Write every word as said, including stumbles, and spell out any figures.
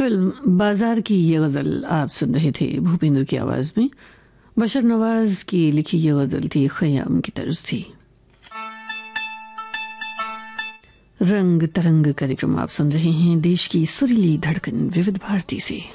Film बाजार की ये गजल आप सुन रहे थे भूपेंद्र की आवाज में। बशर नवाज की लिखी ये गजल थी, खयाम की तर्ज थी। रंग तरंग कार्यक्रम आप सुन रहे हैं देश की सुरीली धड़कन विविध भारती से।